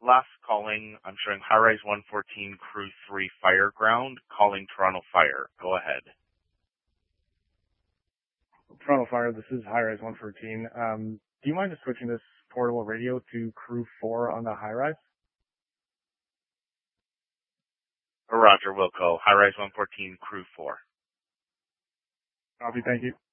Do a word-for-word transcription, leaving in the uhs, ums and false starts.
last calling, I'm showing High-Rise one fourteen Crew three Fireground, calling Toronto Fire. Go ahead. Toronto Fire, this is High-Rise one fourteen. Um, do you mind just switching this portable radio to Crew four on the High-Rise? Roger, Wilco. High-Rise one fourteen Crew four. Copy, thank you.